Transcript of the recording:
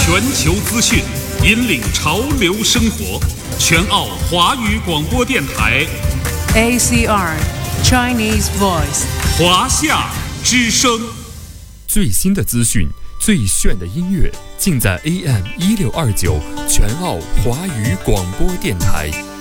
全球资讯，引领潮流生活。全澳华语广播电台 ACR Chinese Voice 华夏之声。 最新的资讯，最炫的音乐，尽在AM 1629全澳华语广播电台。